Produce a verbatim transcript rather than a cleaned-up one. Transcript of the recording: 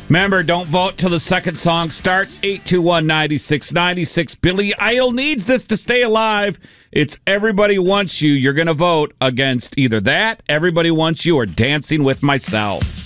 Remember, don't vote till the second song starts. eight two one, nine six nine six. Billy Idol needs this to stay alive. It's Everybody Wants You. You're going to vote against either that, Everybody Wants You, or Dancing with Myself.